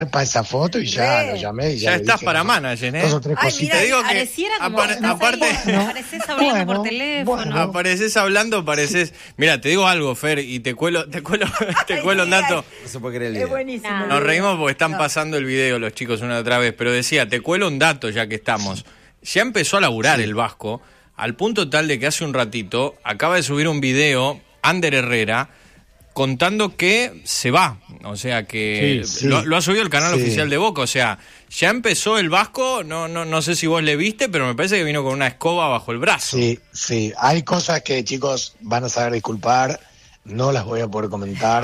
para esa foto y ya lo llamé. Y ya estás dije, para manager, ¿eh? 2 o 3 cositas. Mira, te digo que aparte apareces hablando por teléfono. Apareces hablando, pareces. Mira, te digo algo, Fer, y te cuelo un dato. No se puede creer el Es buenísimo. Nos reímos porque están pasando el video los chicos una otra vez, pero decía, te cuelo un dato ya que estamos. Ya empezó a laburar el Vasco, al punto tal de que hace un ratito acaba de subir un video, Ander Herrera, contando que se va, o sea que lo ha subido el canal oficial de Boca, o sea, ya empezó el Vasco, no sé si vos le viste, pero me parece que vino con una escoba bajo el brazo. Sí, hay cosas que chicos van a saber disculpar, no las voy a poder comentar.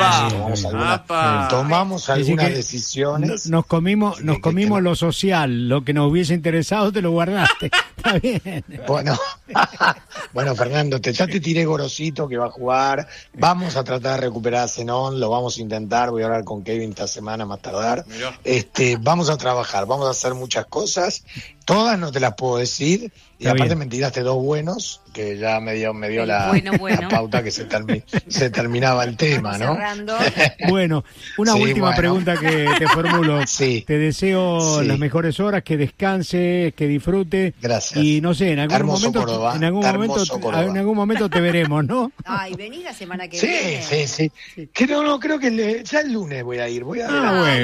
Tomamos algunas decisiones. Nos comimos lo social, lo que nos hubiese interesado te lo guardaste. Está bien. Bueno, Fernando, ya te tiré Gorosito que va a jugar. Vamos a tratar de recuperar a Zenón, lo vamos a intentar. Voy a hablar con Kevin esta semana más tardar. Vamos a trabajar, vamos a hacer muchas cosas. Todas no te las puedo decir. Y Está aparte bien. me tiraste 2 buenos, que ya me dio la pauta que se terminaba el tema, ¿no? Bueno, una última pregunta que te formulo. Te deseo las mejores horas, que descanse, que disfrute. Gracias. Y no sé, en algún momento te veremos, ¿no? Ay, vení la semana que viene. Sí. Creo que ya el lunes voy a ir. Bueno,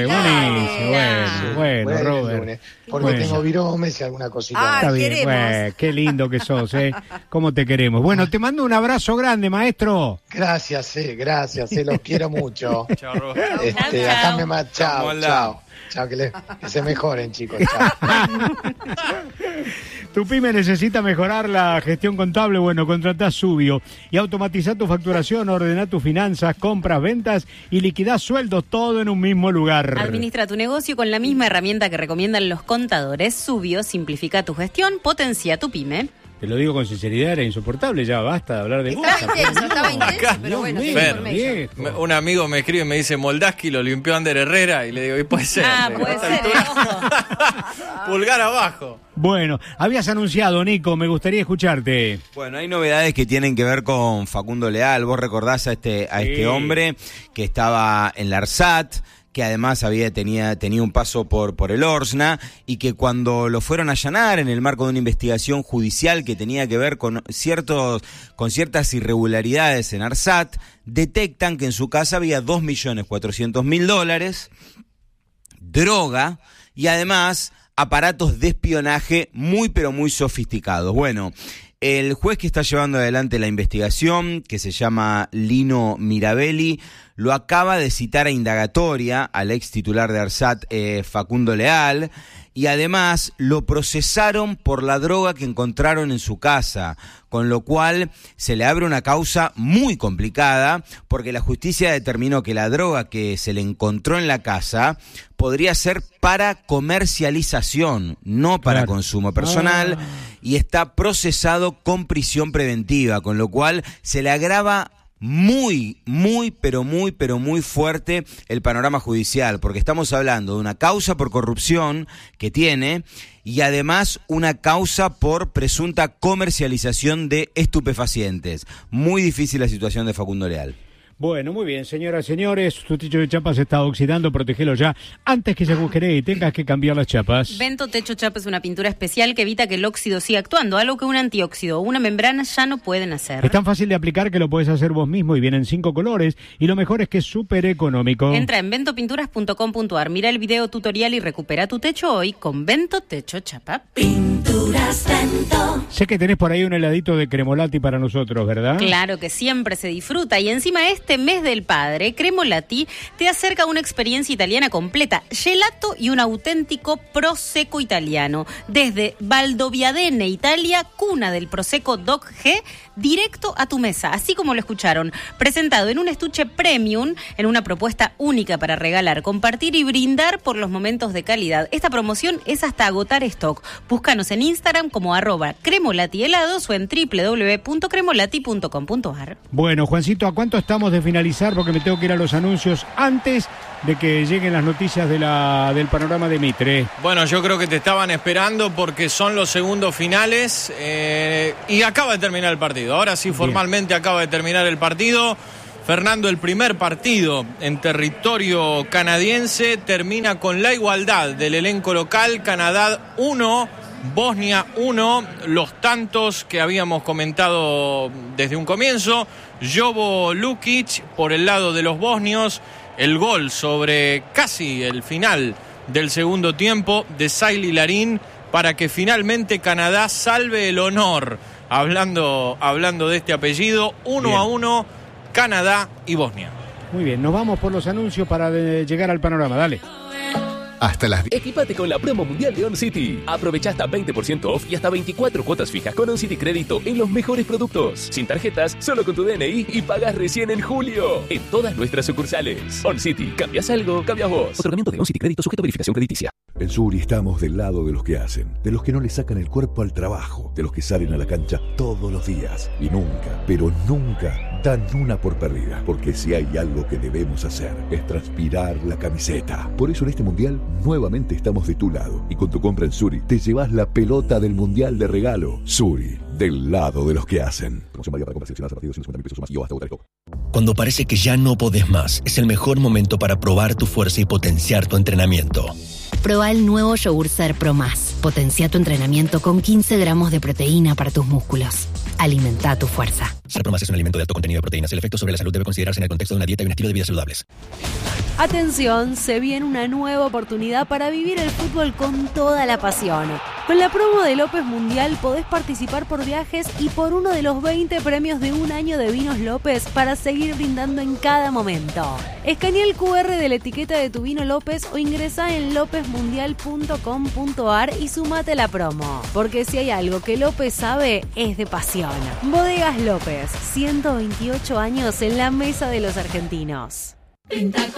Robert. Porque tengo viromes y alguna cosita. Está bien, qué lindo que sos, cómo te queremos. Bueno, te mando un abrazo grande, maestro. Gracias, los quiero mucho. Chao, Robert. Acá me más. Chao, que se mejoren, chicos. Chao. Tu pyme necesita mejorar la gestión contable. Bueno, contratá Subio y automatizá tu facturación, ordená tus finanzas, compras, ventas y liquidá sueldos, todo en un mismo lugar. Administra tu negocio con la misma herramienta que recomiendan los contadores. Subio simplifica tu gestión, potencia tu pyme. Te lo digo con sinceridad, era insoportable, ya basta de hablar de Estaba intenso, pero bueno, un amigo me escribe y me dice, Moldaski lo limpió Ander Herrera, y le digo, y puede ser. Puede ser, Pulgar abajo. Bueno, habías anunciado, Nico, me gustaría escucharte. Bueno, hay novedades que tienen que ver con Facundo Leal. Vos recordás a este hombre que estaba en la ARSAT, que además tenía un paso por el Orsna, y que cuando lo fueron a allanar en el marco de una investigación judicial que tenía que ver con ciertas irregularidades en ARSAT, detectan que en su casa había $2.400.000, droga y además aparatos de espionaje muy pero muy sofisticados. Bueno, el juez que está llevando adelante la investigación, que se llama Lino Mirabelli, lo acaba de citar a indagatoria al ex titular de ARSAT, Facundo Leal, y además lo procesaron por la droga que encontraron en su casa, con lo cual se le abre una causa muy complicada, porque la justicia determinó que la droga que se le encontró en la casa podría ser para comercialización, no para consumo personal, y está procesado con prisión preventiva, con lo cual se le agrava muy fuerte el panorama judicial, porque estamos hablando de una causa por corrupción que tiene y además una causa por presunta comercialización de estupefacientes. Muy difícil la situación de Facundo Leal. Bueno, muy bien, señoras y señores, tu techo de chapas está oxidando, protegelo ya antes que se agujere y tengas que cambiar las chapas. Vento Techo Chapa es una pintura especial que evita que el óxido siga actuando, algo que un antióxido o una membrana ya no pueden hacer. Es tan fácil de aplicar que lo puedes hacer vos mismo y vienen 5 colores y lo mejor es que es súper económico. Entra en ventopinturas.com.ar, mira el video tutorial y recupera tu techo hoy con Vento Techo Chapa. Pinturas Vento. Sé que tenés por ahí un heladito de Cremolati para nosotros, ¿verdad? Claro que siempre se disfruta y encima este mes del padre, Cremolati te acerca a una experiencia italiana completa, gelato y un auténtico prosecco italiano. Desde Valdoviadene, Italia, cuna del prosecco Doc G, directo a tu mesa, así como lo escucharon, presentado en un estuche premium, en una propuesta única para regalar, compartir y brindar por los momentos de calidad. Esta promoción es hasta agotar stock. Búscanos en Instagram como @cremolatiHelados o en www.cremolati.com.ar. Bueno, Juancito, ¿a cuánto estamos de finalizar? Porque me tengo que ir a los anuncios antes de que lleguen las noticias del panorama de Mitre. Bueno, yo creo que te estaban esperando porque son los segundos finales y acaba de terminar el partido. Ahora sí, formalmente acaba de terminar el partido. Fernando, el primer partido en territorio canadiense termina con la igualdad del elenco local. Canadá 1, Bosnia 1. Los tantos que habíamos comentado desde un comienzo. Jovo Lukic por el lado de los bosnios. El gol sobre casi el final del segundo tiempo de Saili Larin para que finalmente Canadá salve el honor. Hablando de este apellido, 1-1, Canadá y Bosnia. Muy bien, nos vamos por los anuncios para llegar al panorama, dale. Hasta las 10. Equipate con la promo mundial de OnCity. Aprovecha hasta 20% off y hasta 24 cuotas fijas con OnCity Crédito en los mejores productos. Sin tarjetas, solo con tu DNI y pagas recién en julio. En todas nuestras sucursales. OnCity, cambias algo, cambias vos. Otorgamiento de OnCity Crédito sujeto a verificación crediticia. En Suri estamos del lado de los que hacen, de los que no le sacan el cuerpo al trabajo, de los que salen a la cancha todos los días y nunca, pero nunca dan una por perdida. Porque si hay algo que debemos hacer es transpirar la camiseta. Por eso en este mundial nuevamente estamos de tu lado y con tu compra en Suri te llevas la pelota del mundial de regalo. Suri, del lado de los que hacen. Promoción válida para compras seleccionadas a partir de 150.000 pesos o más y o hasta Botareco. Cuando parece que ya no podés más, es el mejor momento para probar tu fuerza y potenciar tu entrenamiento. Proba el nuevo yogur Ser Pro Más. Potencia tu entrenamiento con 15 gramos de proteína para tus músculos. Alimenta tu fuerza. Ser Pro Más es un alimento de alto contenido de proteínas. El efecto sobre la salud debe considerarse en el contexto de una dieta y un estilo de vida saludables. Atención, se viene una nueva oportunidad para vivir el fútbol con toda la pasión. Con la promo de López Mundial podés participar por viajes y por uno de los 20 premios de un año de Vinos López para seguir brindando en cada momento. Escanea el QR de la etiqueta de tu vino López o ingresá en lopezmundial.com.ar y sumate a la promo. Porque si hay algo que López sabe, es de pasión. Bodegas López, 128 años en la mesa de los argentinos.